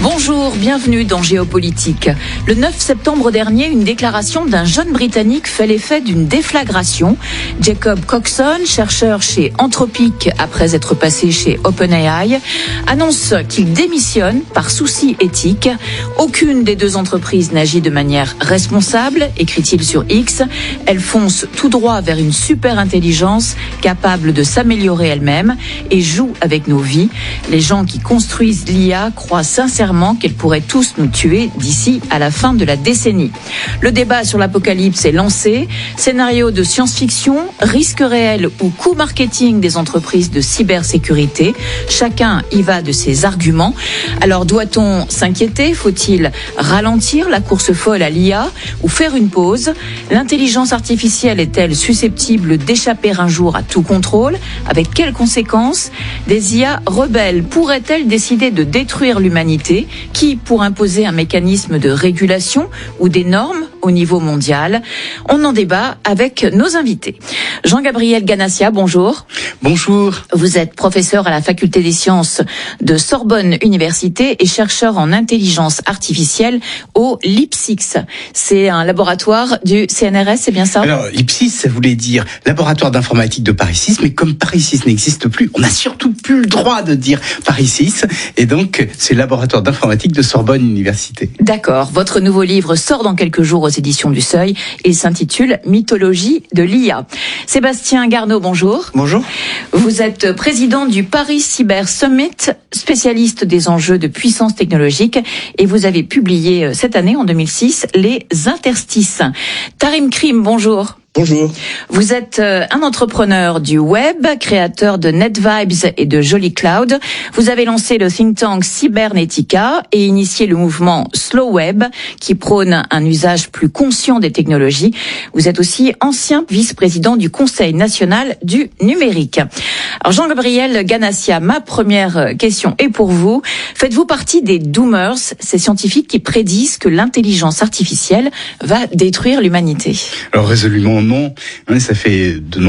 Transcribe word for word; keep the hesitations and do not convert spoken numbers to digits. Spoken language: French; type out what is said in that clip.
Bonjour, bienvenue dans Géopolitique. Le neuf septembre dernier, une déclaration d'un jeune Britannique fait l'effet d'une déflagration. Jacob Coxon, chercheur chez Anthropic après être passé chez OpenAI, annonce qu'il démissionne par souci éthique. Aucune des deux entreprises n'agit de manière responsable, écrit-il sur X. Elle fonce tout droit vers une super intelligence capable de s'améliorer elle-même et joue avec nos vies. Les gens qui construisent l'I A croient sincèrement qu'elle pourrait tous nous tuer d'ici à la fin de la décennie. Le débat sur l'apocalypse est lancé. Scénario de science-fiction, risque réel ou coût marketing des entreprises de cybersécurité. Chacun y va de ses arguments. Alors doit-on s'inquiéter? Faut-il ralentir la course folle à l'I A ou faire une pause? L'intelligence artificielle est-elle susceptible d'échapper un jour à tout contrôle? Avec quelles conséquences? Des I A rebelles pourraient-elles décider de détruire l'humanité? Qui pour imposer un mécanisme de régulation ou des normes au niveau mondial? On en débat avec nos invités. Jean-Gabriel Ganassia, bonjour. Bonjour. Vous êtes professeur à la faculté des sciences de Sorbonne Université et chercheur en intelligence artificielle au l'IPSIS. C'est un laboratoire du C N R S, c'est bien ça? Alors, l'IPSIS, ça voulait dire laboratoire d'informatique de Paris six, mais comme Paris six n'existe plus, on n'a surtout plus le droit de dire Paris six, et donc c'est le laboratoire d'informatique de Sorbonne Université. D'accord. Votre nouveau livre sort dans quelques jours aux éditions du Seuil et s'intitule Mythologie de l'I A. Sébastien Garneau, bonjour. Bonjour. Vous êtes président du Paris Cyber Summit, spécialiste des enjeux de puissance technologique, et vous avez publié cette année, en deux mille six, Les Interstices. Tarim Krim, bonjour. Bonjour. Vous êtes un entrepreneur du web, créateur de NetVibes et de Jolly Cloud. Vous avez lancé le think tank Cybernetica et initié le mouvement Slow Web qui prône un usage plus conscient des technologies. Vous êtes aussi ancien vice-président du Conseil national du numérique. Alors Jean-Gabriel Ganassia, ma première question est pour vous. Faites-vous partie des doomers, ces scientifiques qui prédisent que l'intelligence artificielle va détruire l'humanité? Alors résolument non, ça fait de